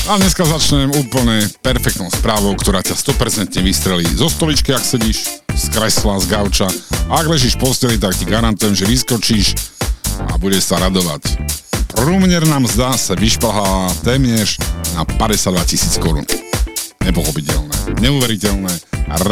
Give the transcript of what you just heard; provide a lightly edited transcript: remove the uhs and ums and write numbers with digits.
A dneska začnem úplne perfektnou správou, ktorá ťa 100% vystrelí zo stoličky, ak sedíš, z kresla, z gauča. A ak ležíš v posteli, tak ti garantujem, že vyskočíš a budeš sa radovať. Průměrná mzda sa vyšplhala téměř na 52 000 korun. Nepochopiteľné, neuveriteľné,